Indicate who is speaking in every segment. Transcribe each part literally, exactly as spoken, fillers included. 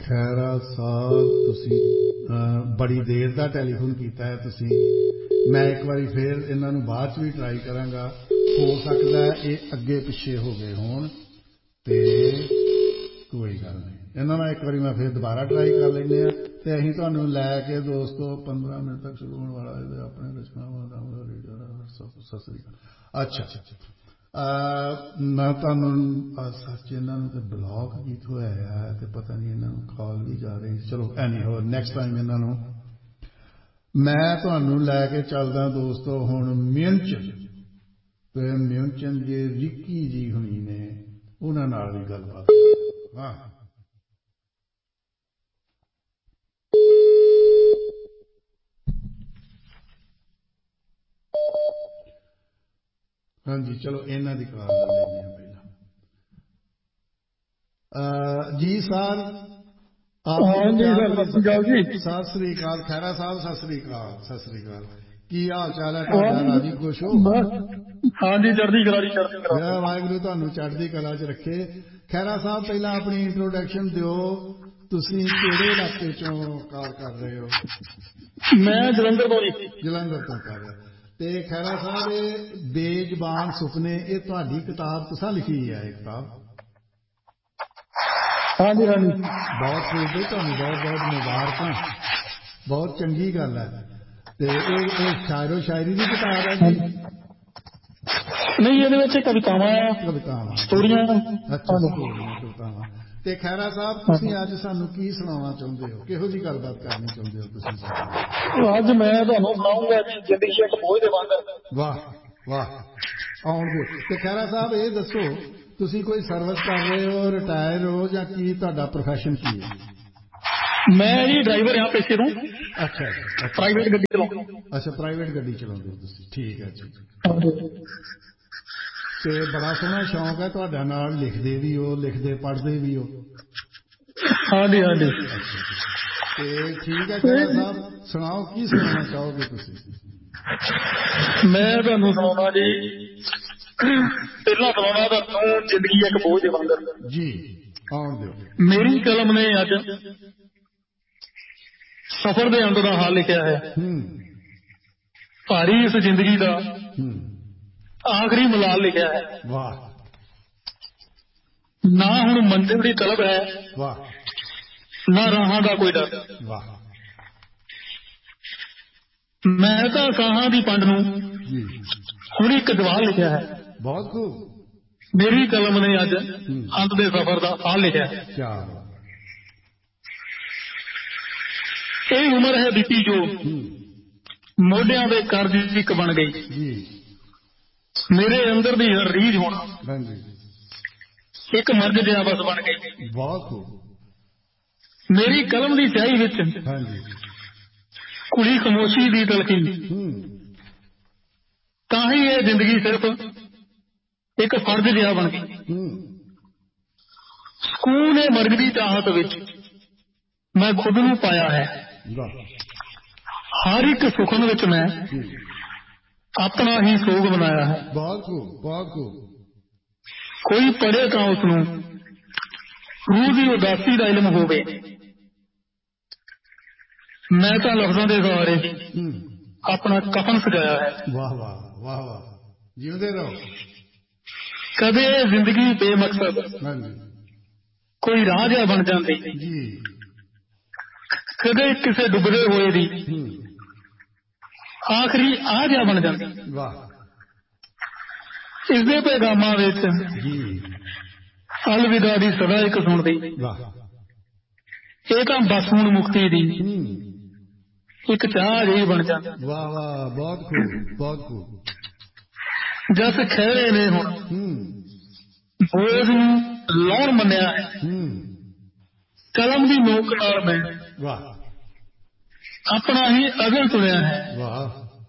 Speaker 1: खैरा साहब तुसी बड़ी देर का टैलीफोन किया है तुसी, मैं एक बार फिर इन्हों बाद च भी ट्राई करांगा, हो सकता है ये अगे पिछे हो गए होण ते कोई गल नहीं, इन्होंने एक बार मैं फिर दोबारा ट्राई कर लेंगे ते असीं तुहानूं लैके दोस्तों पंद्रह मिनट तक शुरू होने वाला है अपने रचना सत श्री अकाल। अच्छा मैं तुहानूं सच इन्होंने तो ब्लॉक कीत होया है ते पता नहीं इन्होंने कॉल भी जा रही, चलो एनी हो नैक्सट टाइम इन्हों मैं तुहानूं लैके चलदा दोस्तों हुण म्यूनचन ते म्यूनचन जे रिक्की जी हुणी ने उन्हां नाल भी गलबात। वाह हाँ जी चलो इन्हां दी कॉल ले लेंगे पहला। जी सर सत श्री अकाल खैरा साहब, सत श्री अकाल सत श्री अकाल, की हाल चाल है तुहाडा? राजी खुश हो?
Speaker 2: हाँ जी चढ़दी कला जी चढ़दी कला,
Speaker 1: वाहिगुरू तुहानूं चढ़दी कला च रखे। खैरा साहब पहला अपनी इंट्रोडक्शन दिओ, तुसीं किहड़े इलाके चों कॉल कर रहे हो?
Speaker 2: मैं जलंधर तो
Speaker 1: जलंधर तो कर रहे ते खैरा साहब ये बेजबान सुपने ये तुहाडी किताब तुसां लिखी है ये किताब?
Speaker 2: हाँ जी हाँ जी
Speaker 1: बहुत खूब भाई, तुहानूं बहुत बहुत मुबारकां, बहुत चंगी गल है। ते ये शायरो शायरी की किताब है जी?
Speaker 2: नहीं ये कवितावां
Speaker 1: कवितावां
Speaker 2: स्टोरियां।
Speaker 1: अच्छा स्टोरियां कवितावां। ते खैरा साहब तुसीं अज सानूं की सुणाउणा चाहुंदे हो, किहो जी गलबात करनी चाहुंदे हो तुसीं सानूं?
Speaker 2: अज मैं तुहानूं सुणाऊंगा जी जिंदगी इक बोझ दे वांगर।
Speaker 1: वाह वाह आउण दिओ। ते खैरा साहब ये दसो तुसीं कोई सर्विस कर रहे हो, रिटायर हो जां की तुहाडा प्रोफैशन की है?
Speaker 2: मैं जी ड्राइवर हाँ पेशे तो।
Speaker 1: अच्छा
Speaker 2: प्राइवेट गड्डी चलाउंदा।
Speaker 1: अच्छा प्राइवेट गड्डी चलाउंदे हो तुसीं, ठीक है जी। ते बड़ा सोहना शौक है तुहाडा, नाल लिखदे भी हो, लिखदे पढ़दे भी हो?
Speaker 2: हाँ जी हाँ जी।
Speaker 1: अच्छा ते ठीक है खैरा साहब सुनाओ की सुनाना चाहोगे तुसीं?
Speaker 2: मैं तुहानूं सुणाउणा जी, पहला सुणाउणा तुहानूं जिंदगी इक बोझ दे वांगर
Speaker 1: जी, आउण दिओ।
Speaker 2: मेरी कलम ने अज सफर दे अंत दा हाल लिखिया है। भारी इस जिंदगी दा आखिरी मलाल लिखिया है।
Speaker 1: वाह
Speaker 2: ना हुण मंजिल दी तलब है,
Speaker 1: वाह
Speaker 2: ना राहां दा कोई डर।
Speaker 1: वाह
Speaker 2: मैं तां साहां दी पंड नूं हुण इक जवाब लिखिया है।
Speaker 1: बहुत खूब।
Speaker 2: मेरी कलम ने अज अंत दे सफर दा हाल लिखिया है।
Speaker 1: क्या
Speaker 2: ਇਹ ਉਮਰ ਹੈ ਬੀਤੀ ਜੋ ਮੋਢਿਆਂ ਦੇ ਕਰਜ਼ ਇੱਕ ਬਣ ਗਈ
Speaker 1: ਜੀ,
Speaker 2: ਮੇਰੇ ਅੰਦਰ ਦੀ ਹਰ ਰੀਝ ਹੁਣ
Speaker 1: ਹਾਂਜੀ
Speaker 2: ਇੱਕ ਮਰਜ਼ ਜਿਹਾ ਬਸ ਬਣ ਗਈ।
Speaker 1: ਬਹੁਤ ਖੂਬ।
Speaker 2: ਮੇਰੀ ਕਲਮ ਦੀ ਸਿਆਹੀ ਵਿੱਚ
Speaker 1: ਹਾਂਜੀ
Speaker 2: ਕੁੜੀ ਖਾਮੋਸ਼ੀ ਦੀ ਤਲਖੀ, ਤਾਂ ਹੀ ਇਹ ਜ਼ਿੰਦਗੀ ਸਿਰਫ ਇੱਕ ਫਰਜ਼ ਜਿਹਾ ਬਣ ਗਈ। ਸਕੂਨ ਇਹ ਮਰਗ ਦੀ ਚਾਹਤ ਵਿੱਚ ਮੈਂ ਖੁਦ ਨੂੰ ਪਾਇਆ ਹੈ। हर एक सुखन विच मैं अपना ही सोग बनाया है।
Speaker 1: बहुत खूब बहुत खूब।
Speaker 2: कोई पढ़े तो उसनूं रूह की उदासी का इलम होवे, मैं तो लफ्ज़ों के सहारे अपना कफन सजाया है।
Speaker 1: वाह वाह वाह वाह, जीवते रहो।
Speaker 2: कदे जिंदगी बेमकसद कोई राह जिहा बन जाती जी, कदे किसी डुबदे होए दी आखिरी आ जा बन जाती। वाह इसदे पैगामां विच अलविदा दी सदा एक सुनदी। वाह ये तां बस हुण मुक्ति दी एक चाह जी बन जाती।
Speaker 1: वाह वाह बहुत खूब बहुत खूब।
Speaker 2: जस खैरे ने हुण बोझ नूं लाउण मन्निया है, कलम दी नोक नाल मैं
Speaker 1: वाह
Speaker 2: अपना ही अगल चुनिया है।
Speaker 1: वाह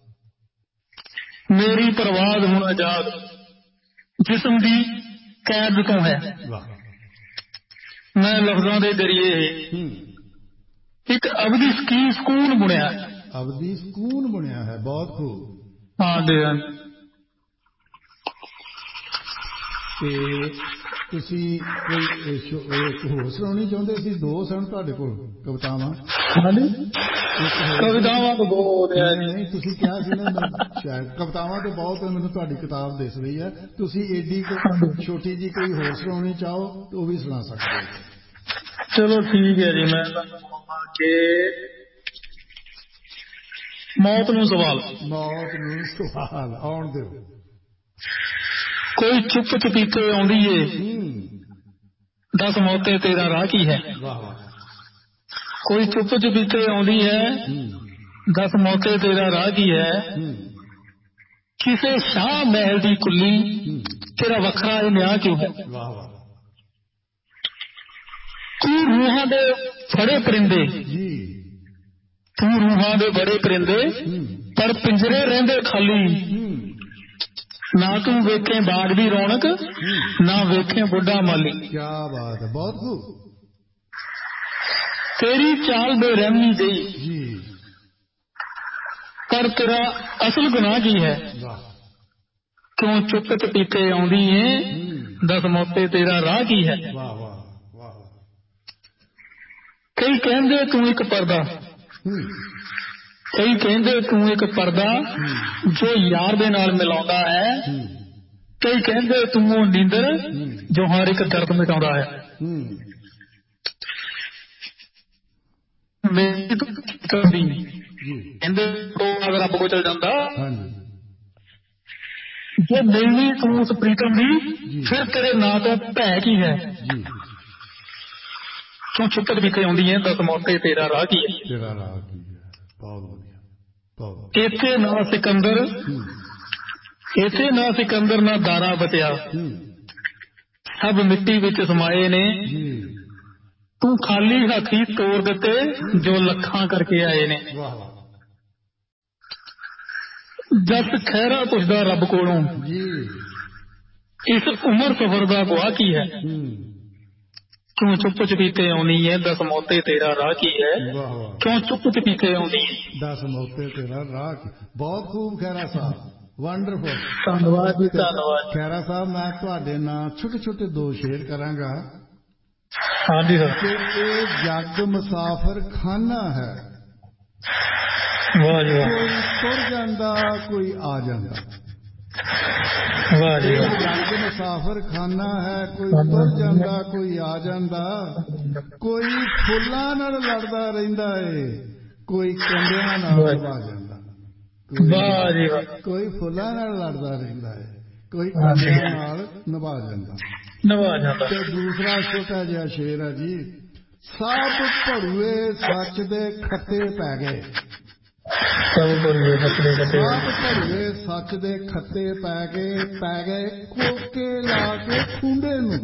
Speaker 2: मेरी परवाज हुण आजाद जिस्म दी कैद तो है।
Speaker 1: वाह
Speaker 2: मैं लफ्ज़ों के जरिए एक अवधि की सुकून बुनिया है।
Speaker 1: अवधि सुकून बुनिया है, बहुत खूब।
Speaker 2: हाँ जी हाँ।
Speaker 1: ਤੁਸੀਂ ਕੋਈ ਇੱਕ ਹੋਰ ਸੁਣਾਉਣੀ ਚਾਹੁੰਦੇ ਸੀ? ਦੋ ਸਨ ਤੁਹਾਡੇ ਕੋਲ ਕਵਿਤਾਵਾਂ।
Speaker 2: ਕਵਿਤਾਵਾਂ ਤਾਂ ਬਹੁਤ
Speaker 1: ਨਹੀਂ, ਤੁਸੀਂ ਕਿਹਾ ਸੀ ਨਾ ਸ਼ਾਇਦ ਕਵਿਤਾਵਾਂ ਤੇ ਬਹੁਤ ਮੈਨੂੰ ਤੁਹਾਡੀ ਕਿਤਾਬ ਦਿਸ ਰਹੀ ਹੈ। ਤੁਸੀਂ ਏਡੀ ਛੋਟੀ ਜੀ ਕੋਈ ਹੋਰ ਸੁਣਾਉਣੀ ਚਾਹੋ ਉਹ ਵੀ ਸੁਣਾ ਸਕਦੇ ਹੋ।
Speaker 2: ਚਲੋ ਠੀਕ ਹੈ ਜੀ। ਮੈਂ ਕਿ ਮੌਤ ਨੂੰ ਸਵਾਲ।
Speaker 1: ਮੌਤ ਨੂੰ ਸਵਾਲ ਆਉਣ ਦਿਓ।
Speaker 2: ਕੋਈ ਚੁੱਪ ਚੁਪੀਤੇ ਆਉਂਦੀ ਏ, ਦਸ ਮੌਤੇ ਤੇਰਾ ਰਾਹ ਕੀ ਹੈ। ਕੋਈ ਚੁੱਪ ਚੁਪੀਤੇ ਆਉਂਦੀ ਹੈ, ਦਸ ਮੌਤੇ ਤੇਰਾ ਰਾਹ ਕੀ ਹੈ। ਕਿਸੇ ਸ਼ਾਹ ਮਹਿਲ ਦੀ ਕੁੱਲੀ, ਤੇਰਾ ਵੱਖਰਾ ਇਹ ਨਿਆਂ ਕਿਉਂ ਹੈ। ਤੂੰ ਰੂਹਾਂ ਦੇ ਫੜੇ ਪਰਿੰਦੇ, ਤੂੰ ਰੂਹਾਂ ਦੇ ਬੜੇ ਪਰਿੰਦੇ, ਪਰ ਪਿੰਜਰੇ ਰਹਿੰਦੇ ਖਾਲੀ। ਨਾ ਤੂੰ ਵੇਖੇ ਬਾਗ ਦੀ ਰੌਣਕ, ਨਾ ਵੇਖੇ ਬੁੱਢਾ ਮਾਲੀ।
Speaker 1: ਕਿਆ ਬਾਤ ਹੈ, ਬਹੁਤ ਖੂਬ।
Speaker 2: ਤੇਰੀ ਚਾਲ ਬੇਰਹਿਮੀ ਗਈ, ਪਰ ਤੇਰਾ ਅਸਲ ਗੁਨਾਹ ਕੀ ਹੈ। ਕਿਉਂ ਚੁੱਪ ਚਪੀਤੇ ਆਉਂਦੀ ਏ, ਦਸ ਮੌਤੇ ਤੇਰਾ ਰਾਹ ਕੀ ਹੈ। ਕਈ ਕਹਿੰਦੇ ਤੂੰ ਇੱਕ ਪਰਦਾ, ਕਈ ਕਹਿੰਦੇ ਤੂੰ ਇੱਕ ਪਰਦਾ ਜੋ ਯਾਰ ਦੇ ਨਾਲ ਮਿਲਾਉਂਦਾ ਹੈ। ਕਈ ਕਹਿੰਦੇ ਤੂੰ ਉਹ ਨੀਂਦਰ ਜੋ ਹਰ ਇੱਕ ਦਰਦ ਮਿਟਾਉਂਦਾ ਹੈ। ਮੇਰੀ ਕਹਿੰਦੇ ਅਗਰ ਰੱਬ ਕੋਲ ਚਲ ਜਾਂਦਾ, ਜੇ ਮਿਲਣੀ ਤੂੰ ਉਸ ਪ੍ਰੀਤਮ ਦੀ, ਫਿਰ ਤੇਰੇ ਨਾਂ ਤੋਂ ਭੈ ਕੀ ਹੈ। ਕਿਉਂ ਚੁੱਪ ਚਪੀਤੇ ਆਉਂਦੀ ਹੈ, ਦਸ ਮੌਤੇ ਤੇਰਾ ਰਾਹ ਕੀ ਹੈ।
Speaker 1: ਤੇਰਾ ਰਾਹ ਕੀ ਹੈ। ਬਹੁਤ ਵਧੀਆ।
Speaker 2: ਇੱਥੇ ਨਾ ਸਿਕੰਦਰ, ਇੱਥੇ ਨਾ ਸਿਕੰਦਰ ਨਾ ਦਾਰਾ ਬਚਿਆ, ਸਭ ਮਿੱਟੀ ਵਿੱਚ ਸਮਾਏ ਨੇ। ਤੂੰ ਖਾਲੀ ਹੱਥੀ ਤੋੜ ਦਿੱਤੇ ਜੋ ਲੱਖਾਂ ਕਰਕੇ ਆਏ ਨੇ। ਜਸ ਖਹਿਰਾ ਪੁੱਛਦਾ ਰੱਬ ਕੋਲੋਂ, ਇਸ ਉਮਰ ਸਫਰ ਦਾ ਗੁਆਹ ਕੀ ਹੈ। ਕਿਉਂ ਚੁੱਪ ਚਪੀਤੇ ਆਉਣੀ ਹੈ, ਦਸ ਮੌਤੇ ਤੇਰਾ ਰਾਹ ਕੀ ਹੈ। ਕਿਉਂ ਚੁੱਪ ਚਪੀਤੇ ਆਉਂਦੀ ਹੈ,
Speaker 1: ਦਸ ਮੌਤੇ ਤੇਰਾ ਰਾਹ ਕੀ। ਬਹੁਤ ਖੂਬ ਖਹਿਰਾ ਸਾਹਿਬ, ਵੰਡਰਫੁਲ।
Speaker 2: ਧੰਨਵਾਦ ਜੀ, ਧੰਨਵਾਦ।
Speaker 1: ਖਹਿਰਾ ਸਾਹਿਬ, ਮੈਂ ਤੁਹਾਡੇ ਨਾਲ ਛੋਟੇ ਛੋਟੇ ਦੋ ਸ਼ੇਰ ਕਰਾਂਗਾ।
Speaker 2: ਹਾਂਜੀ ਸਰ।
Speaker 1: ਕਿ ਇਹ ਜੱਗ ਮੁਸਾਫਰ ਖਾਨਾ ਹੈ,
Speaker 2: ਵਾਹ ਜੀ ਵਾਹ।
Speaker 1: ਕੋਈ ਤੁਰ ਜਾਂਦਾ ਕੋਈ ਆ ਜਾਂਦਾ।
Speaker 2: ਵਾਹ ਜੀ ਵਾਹ।
Speaker 1: ਜੱਗ ਮੁਸਾਫਰ ਖਾਨਾ ਹੈ, ਕੋਈ ਤੁਰ ਜਾਂਦਾ ਕੋਈ ਆ ਜਾਂਦਾ। ਕੋਈ ਫੁੱਲਾਂ ਨਾਲ ਲੜਦਾ ਰਹਿੰਦਾ ਏ, ਕੋਈ ਕੰਡਿਆਂ ਨਾਲ ਨਿਭਾ ਜਾਂਦਾ।
Speaker 2: ਵਾਹ ਜੀ ਵਾਹ।
Speaker 1: ਕੋਈ ਫੁੱਲਾਂ ਨਾਲ ਲੜਦਾ ਰਹਿੰਦਾ ਏ, ਕੋਈ ਕੰਡਿਆਂ ਨਾਲ ਨਿਭਾ ਜਾਂਦਾ।
Speaker 2: ਨਿਭਾ ਜਾਂਦਾ।
Speaker 1: ਤੇ ਦੂਸਰਾ ਛੋਟਾ ਜਿਹਾ ਸ਼ੇਰ ਹੈ ਜੀ। ਸਭ ਭੜੂਏ ਸੱਚ ਦੇ ਖੱਤੇ ਪੈ ਗਏ,
Speaker 2: ਸਭ ਭੜੂਏ
Speaker 1: ਸੱਚ ਦੇ ਖੱਤੇ ਪੈ ਗਏ। ਪੈ ਗਏ ਕੋਕੇ ਲਾ ਕੇ ਖੁੰਡੇ ਨੂੰ,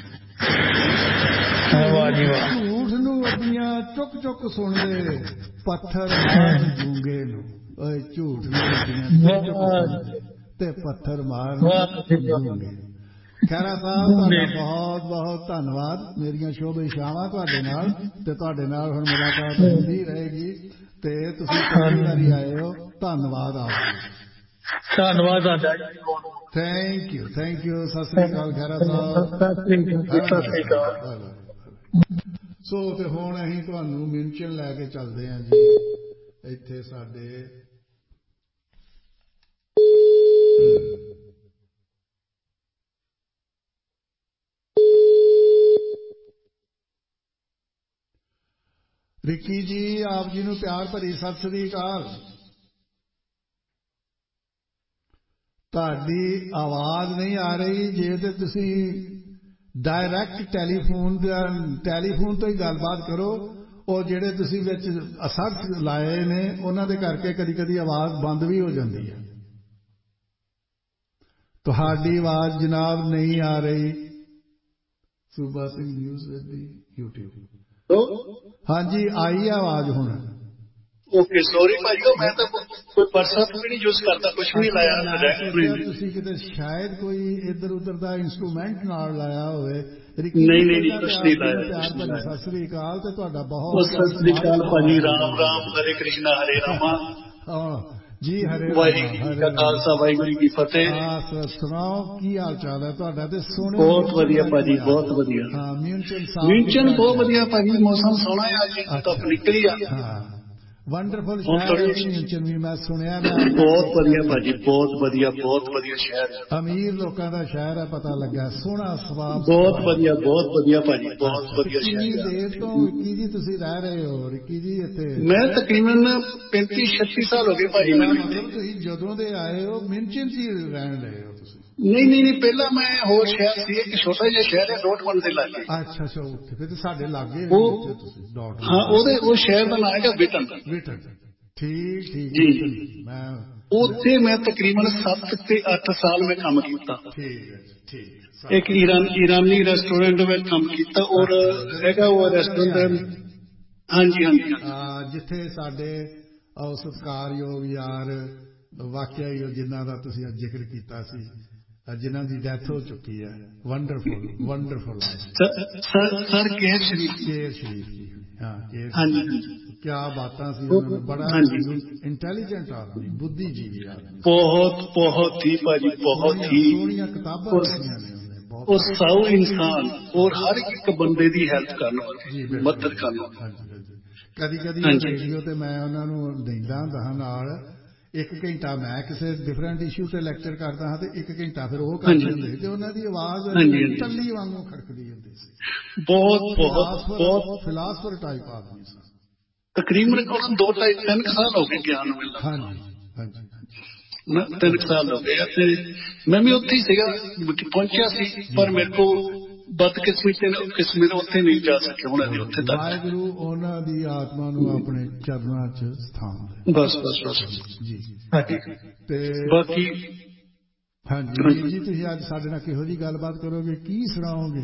Speaker 1: ਝੂਠ ਨੂੰ ਅੱਡੀਆਂ ਚੁੱਕ ਚੁੱਕ ਸੁਣਦੇ, ਪੱਥਰ ਮਾਰਨ ਗੂੰਗੇ ਨੂੰ। ਓਏ ਝੂਠ ਨੂੰ ਅੱਡੀਆਂ ਚੁੱਕ ਚੁੱਕ ਸੁਣਦੇ ਤੇ ਪੱਥਰ ਮਾਰਨ ਗੂੰਗੇ। ਖਹਿਰਾ ਸਾਹਿਬ, ਤੁਹਾਡਾ ਬਹੁਤ ਬਹੁਤ ਧੰਨਵਾਦ। ਮੇਰੀਆਂ ਸ਼ੁਭ ਇਛਾਵਾਂ ਤੁਹਾਡੇ ਨਾਲ, ਤੇ ਤੁਹਾਡੇ ਨਾਲ ਹੁਣ ਮੁਲਾਕਾਤ ਹੁੰਦੀ ਰਹੇਗੀ। ਤੇ ਤੁਸੀਂ ਪਹਿਲੀ ਵਾਰੀ ਆਏ ਹੋ, ਧੰਨਵਾਦ ਆਪ।
Speaker 2: ਧੰਨਵਾਦ ਤੁਹਾਡਾ।
Speaker 1: Thank you, thank you. Sat Sri ਅਕਾਲ ਖਹਿਰਾ ਸਾਹਿਬ।
Speaker 2: ਸਤਿ ਸ੍ਰੀ ਅਕਾਲ।
Speaker 1: ਸੋ ਤੇ ਹੁਣ ਅਸੀਂ ਤੁਹਾਨੂੰ ਮਿਊਨਚਨ ਲੈ ਕੇ ਚੱਲਦੇ ਹਾਂ ਜੀ। ਇੱਥੇ ਸਾਡੇ ਰਿੱਕੀ ਜੀ, ਆਪ ਜੀ ਨੂੰ ਪਿਆਰ ਭਰੀ ਸਤਿ ਸ੍ਰੀ ਅਕਾਲ। ਤੁਹਾਡੀ ਆਵਾਜ਼ ਨਹੀਂ ਆ ਰਹੀ। ਜੇ ਤੇ ਤੁਸੀਂ ਡਾਇਰੈਕਟ ਟੈਲੀਫੋਨ ਟੈਲੀਫੋਨ ਤੋਂ ਹੀ ਗੱਲਬਾਤ ਕਰੋ। ਉਹ ਜਿਹੜੇ ਤੁਸੀਂ ਵਿੱਚ ਅਸਰ ਲਾਏ ਨੇ ਉਹਨਾਂ ਦੇ ਕਰਕੇ ਕਦੀ ਕਦੀ ਆਵਾਜ਼ ਬੰਦ ਵੀ ਹੋ ਜਾਂਦੀ ਹੈ। ਤੁਹਾਡੀ ਆਵਾਜ਼ ਜਨਾਬ ਨਹੀਂ ਆ ਰਹੀ। ਸੂਬਾ ਸਿੰਘ ਨਿਊਜ਼ ਦੀ YouTube। ਹਾਂਜੀ, ਆਈ ਆਵਾਜ਼ ਹੁਣ।
Speaker 2: ਓਕੇ, ਸੌਰੀ ਭਾਜੀ, ਮੈਂ ਤਾਂ ਕੋਈ WhatsApp ਵੀ ਨਹੀਂ ਯੂਜ਼ ਕਰਦਾ, ਕੁਝ ਵੀ ਲਾਇਆ।
Speaker 1: ਤੁਸੀਂ ਕਿਤੇ ਸ਼ਾਇਦ ਕੋਈ ਇੱਧਰ ਉੱਧਰ ਦਾ ਇੰਸਟਰੂਮੈਂਟ ਨਾਲ ਲਾਇਆ ਹੋਵੇ।
Speaker 2: ਨਹੀਂ ਨਹੀਂ, ਕੁਝ ਨਹੀਂ ਲਾਇਆ।
Speaker 1: ਪਿਆਰ ਭਰੀ ਸਤਿ ਸ੍ਰੀ ਅਕਾਲ। ਤੇ ਤੁਹਾਡਾ ਬਹੁਤ
Speaker 2: ਸਤਿ ਸ੍ਰੀ ਅਕਾਲ ਭਾਜੀ। ਰਾਮ ਰਾਮ, ਹਰੇ ਕ੍ਰਿਸ਼ਨਾ ਹਰੇ ਰਾਮਾ।
Speaker 1: ਹਾਂ, ਜੀ ਹਰੇ
Speaker 3: ਵਾਹਿਗੁਰੂ ਜੀ ਕਾ ਖਾਲਸਾ ਵਾਹਿਗੁਰੂ ਜੀ ਕੀ ਫਤਿਹ।
Speaker 1: ਸੁਣਾਓ ਕੀ ਹਾਲ ਚਾਲ ਹੈ ਤੁਹਾਡਾ? ਤੇ ਸੋਹਣੇ
Speaker 3: ਬਹੁਤ ਵਧੀਆ ਭਾਜੀ, ਬਹੁਤ ਵਧੀਆ।
Speaker 1: ਹਾਂ ਮਿਊਨਚਨ
Speaker 3: ਮਿਊਨਚਨ ਬਹੁਤ ਵਧੀਆ ਭਾਜੀ, ਮੌਸਮ ਸੋਹਣਾ ਹੈ ਅੱਜ, ਧੁੱਪ ਨਿਕਲੀ ਆ।
Speaker 1: ਹਾਂ ਵੰਡਰਫੁਲ ਸ਼ਹਿਰ ਹੈ ਜੀ ਮਿਊਨਚਨ ਵੀ, ਮੈਂ ਸੁਣਿਆ।
Speaker 3: ਬਹੁਤ ਵਧੀਆ ਭਾਜੀ, ਬਹੁਤ ਵਧੀਆ, ਬਹੁਤ ਵਧੀਆ ਸ਼ਹਿਰ ਹੈ।
Speaker 1: ਅਮੀਰ ਲੋਕਾਂ ਦਾ ਸ਼ਹਿਰ ਹੈ, ਪਤਾ ਲੱਗਾ। ਸੋਹਣਾ ਸੁਭਾਅ,
Speaker 3: ਬਹੁਤ ਵਧੀਆ, ਬਹੁਤ ਵਧੀਆ ਭਾਜੀ, ਬਹੁਤ ਵਧੀਆ ਸ਼ਹਿਰ।
Speaker 1: ਕਿੰਨੀ ਦੇਰ ਤੋਂ ਰਿੱਕੀ ਜੀ ਤੁਸੀਂ ਰਹਿ ਰਹੇ ਹੋ? ਰਿੱਕੀ ਜੀ ਇੱਥੇ
Speaker 3: ਮੈਂ ਤਕਰੀਬਨ ਪੈਂਤੀ ਛੱਤੀ ਸਾਲ ਹੋ ਗਏ ਭਾਜੀ ਮੈਨੂੰ।
Speaker 1: ਮਤਲਬ ਤੁਸੀਂ ਜਦੋਂ ਦੇ ਆਏ ਹੋ ਮਿਊਨਚਨ ਚ ਹੀ ਰਹਿਣ ਰਹੇ ਹੋ ਤੁਸੀਂ?
Speaker 3: ਨਹੀਂ ਨਹੀਂ ਨਹੀਂ, ਪਹਿਲਾਂ ਮੈਂ ਹੋਰ ਸ਼ਹਿਰ ਸੀ, ਇੱਕ ਛੋਟਾ ਜਿਹਾ ਸ਼ਹਿਰ ਹੈ ਡੋਟਮੰਡ ਦੇ ਲਾਗੇ।
Speaker 1: ਅੱਛਾ ਅੱਛਾ, ਉੱਥੇ ਫਿਰ ਸਾਡੇ ਲਾਗੇ ਤੁਸੀਂ ਡੋਟਮੰਡ।
Speaker 3: ਹਾਂ, ਉਹਦੇ ਉਹ ਸ਼ਹਿਰ ਦਾ ਨਾਮ ਹੈਗਾ ਵਿਟਨ।
Speaker 1: ਵਿਟਨ, ਠੀਕ ਠੀਕ
Speaker 3: ਜੀ।
Speaker 1: ਮੈਂ
Speaker 3: ਉੱਥੇ ਮੈਂ ਤਕਰੀਬਨ ਸੱਤ ਤੇ ਅੱਠ ਸਾਲ ਮੈਂ ਕੰਮ ਕੀਤਾ।
Speaker 1: ਠੀਕ ਹੈ ਠੀਕ।
Speaker 3: ਇੱਕ ਈਰਾਨ ਈਰਾਨੀ ਰੈਸਟੋਰੈਂਟ ਵਿੱਚ ਕੰਮ ਕੀਤਾ, ਔਰ ਹੈਗਾ ਉਹ ਰੈਸਟੋਰੈਂਟ। ਹਾਂਜੀ ਹਾਂਜੀ,
Speaker 1: ਜਿੱਥੇ ਸਾਡੇ ਸਤਿਕਾਰਯੋਗ ਯਾਰ ਵਾਕਿਆ ਹੀ ਜਿਨ੍ਹਾਂ ਦਾ ਤੁਸੀਂ ਜ਼ਿਕਰ ਕੀਤਾ ਸੀ, ਜਿਨ੍ਹਾਂ ਦੀ ਡੈਥ ਹੋ ਚੁੱਕੀ ਹੈ। ਵੰਡਰਫੁਲ ਵੰਡਰਫੁਲ
Speaker 3: ਸਰ ਕੇਰ ਸ਼ਰੀਫ।
Speaker 1: ਕੇਰ ਸ਼ਰੀਫ ਜੀ, ਹਾਂ ਕੇਰ।
Speaker 3: ਹਾਂਜੀ,
Speaker 1: ਕਿਆ ਬਾਤਾਂ ਸੀ ਉਹਨਾਂ ਨੇ। ਬੜਾ ਇੰਟੈਲੀਜੈਂਟ ਆਦਮੀ, ਬੁੱਧੀਜੀਵੀ ਆਦਮੀ।
Speaker 3: ਬਹੁਤ ਬਹੁਤ ਹੀ ਭਾਜੀ, ਬਹੁਤ ਹੀ
Speaker 1: ਸੋਹਣੀਆਂ ਕਿਤਾਬਾਂ ਲਿਖੀਆਂ ਨੇ ਉਹਨੇ।
Speaker 3: ਉਹ ਸਾਊ ਇਨਸਾਨ, ਔਰ ਹਰ ਇੱਕ ਬੰਦੇ ਦੀ ਹੈਲਪ ਕਰਨ ਵਾਲੇ, ਮਦਦ ਕਰਨ ਵਾਲੇ।
Speaker 1: ਕਦੀ ਕਦੀ ਰੇਡੀਓ ਤੇ ਮੈਂ ਉਹਨਾਂ ਨੂੰ ਦਿੰਦਾ ਹੁੰਦਾ ਹਾਂ ਨਾਲ। ਇੱਕ ਘੰਟਾ ਮੈਂ ਕਿਸੇ ਡਿਫਰੈਂਟ ਇਸ਼ੂ ਤੇ ਲੈਕਚਰ ਕਰਦਾ ਹਾਂ ਤੇ ਇੱਕ ਘੰਟਾ ਫਿਰ ਉਹ ਕਰਦੇ ਹੁੰਦੇ ਸੀ, ਤੇ ਉਹਨਾਂ ਦੀ ਆਵਾਜ਼ ਟੱਲੀ ਵਾਂਗੂ ਖੜਕਦੀ ਹੁੰਦੀ ਸੀ।
Speaker 3: ਬਹੁਤ ਬਹੁਤ ਬਹੁਤ
Speaker 1: ਫਿਲਾਸਫਰ ਟਾਈਪ ਆਦਮੀ ਸੀ।
Speaker 3: ਤਕਰੀਬਨ ਦੋ ਢਾਈ ਤਿੰਨ ਸਾਲ ਹੋ ਗਏ ਗਿਆਨ ਨੂੰ ਮਿਲਦਾ।
Speaker 1: ਹਾਂਜੀ ਹਾਂਜੀ,
Speaker 3: ਤਿੰਨ ਸਾਲ ਹੋ ਗਏ ਤੇ ਮੈਂ ਵੀ ਉੱਥੇ ਹੀ ਸੀਗਾ, ਪਹੁੰਚਿਆ ਸੀ, ਪਰ ਮੇਰੇ ਕੋਲ ਬਦਕਿਸਮਤੀ ਕਿਸਮਤ ਉੱਥੇ ਨਹੀਂ ਜਾ ਸਕਿਆ ਉਹਨਾਂ ਦੇ ਉੱਥੇ ਤੱਕ।
Speaker 1: ਵਾਹਿਗੁਰੂ ਉਹਨਾਂ ਦੀ ਆਤਮਾ ਨੂੰ ਆਪਣੇ ਚਰਨਾਂ ਚ ਸਥਾਨ ਦੇ।
Speaker 3: ਬਸ ਬਸ ਬਸ
Speaker 1: ਜੀ।
Speaker 3: ਹਾਂਜੀ
Speaker 1: ਤੇ
Speaker 3: ਬਾਕੀ
Speaker 1: ਹਾਂਜੀ ਜੀ, ਤੁਸੀਂ ਅੱਜ ਸਾਡੇ ਨਾਲ ਕਿਹੋ ਜਿਹੀ ਗੱਲਬਾਤ ਕਰੋਗੇ, ਕੀ ਸੁਣਾਓਗੇ?